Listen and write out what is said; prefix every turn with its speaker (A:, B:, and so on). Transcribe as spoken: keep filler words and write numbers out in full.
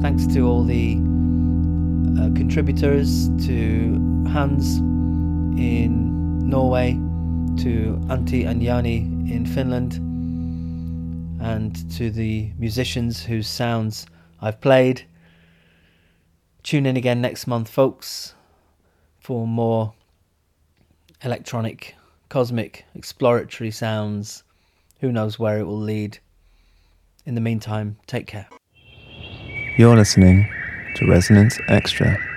A: Thanks to all the uh, contributors, to Hans in Norway, to Antti and Jani in Finland, and to the musicians whose sounds I've played. Tune in again next month, folks, for more electronic, cosmic, exploratory sounds. Who knows where it will lead. In the meantime, take care.
B: You're listening to Resonance Extra.